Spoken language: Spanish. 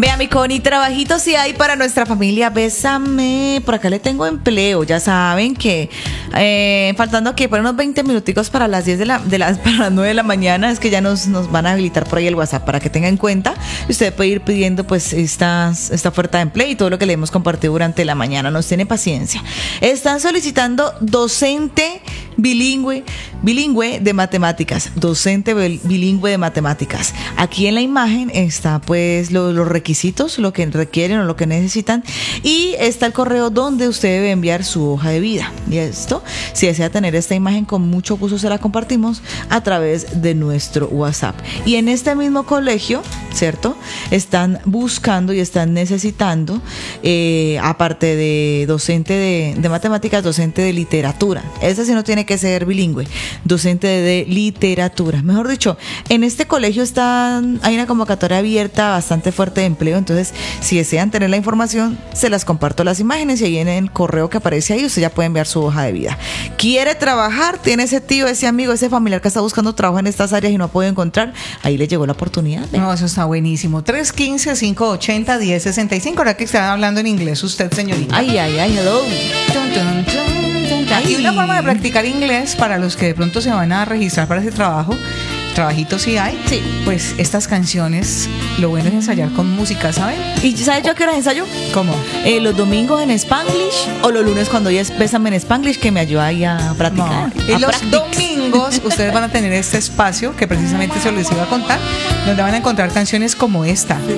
Vea, mi Connie, trabajitos sí hay para nuestra familia. Bésame. Por acá le tengo empleo. Ya saben que faltando que por unos 20 minuticos para las 10 para las 9 de la mañana es que ya nos van a habilitar por ahí el WhatsApp para que tenga en cuenta. Y usted puede ir pidiendo pues esta oferta de empleo y todo lo que le hemos compartido durante la mañana. Nos tiene paciencia. Están solicitando docente bilingüe de matemáticas. Docente bilingüe de matemáticas. Aquí en la imagen está pues los requisitos, lo que requieren o lo que necesitan, y está el correo donde usted debe enviar su hoja de vida. Y esto, si desea tener esta imagen, con mucho gusto se la compartimos a través de nuestro WhatsApp. Y en este mismo colegio, ¿cierto?, están buscando y están necesitando, aparte de docente de matemáticas, docente de literatura. Ese sí no tiene que ser bilingüe, docente de literatura. Mejor dicho, en este colegio hay una convocatoria abierta bastante fuerte de empleo. Entonces, si desean tener la información, se las comparto las imágenes y ahí en el correo que aparece ahí usted ya puede enviar su hoja de vida. ¿Quiere trabajar? ¿Tiene ese tío, ese amigo, ese familiar que está buscando trabajo en estas áreas y no ha podido encontrar? Ahí le llegó la oportunidad. No, eso está buenísimo. 315-580-1065. Ahora que está hablando en inglés usted, señorita. Ay, hello. Y una forma de practicar inglés para los que de pronto se van a registrar para ese trabajito sí hay. Sí. Pues estas canciones, lo bueno es ensayar con música, ¿saben? ¿Y sabes yo a qué hora ensayo? ¿Cómo? Los domingos en Spanglish o los lunes cuando ya es Bésame en Spanglish, que me ayuda ahí a practicar. No. Y los domingos ustedes van a tener este espacio que precisamente se les iba a contar, donde van a encontrar canciones como esta.